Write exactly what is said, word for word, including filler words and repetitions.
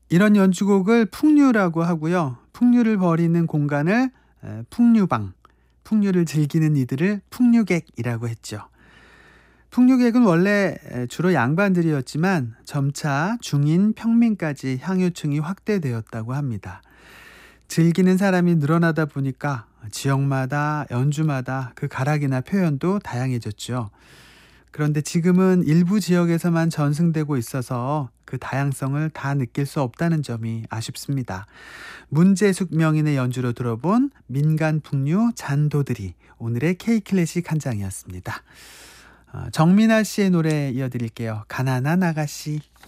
이런 연주곡을 풍류라고 하고요. 풍류를 벌이는 공간을 에, 풍류방, 풍류를 즐기는 이들을 풍류객이라고 했죠. 풍류객은 원래 에, 주로 양반들이었지만 점차 중인, 평민까지 향유층이 확대되었다고 합니다. 즐기는 사람이 늘어나다 보니까 지역마다, 연주마다 그 가락이나 표현도 다양해졌죠. 그런데 지금은 일부 지역에서만 전승되고 있어서 그 다양성을 다 느낄 수 없다는 점이 아쉽습니다. 문제숙 명인의 연주로 들어본 민간 풍류 잔도들이 오늘의 K클래식 한 장이었습니다. 어, 정민아 씨의 노래 이어드릴게요. 가난한 아가씨.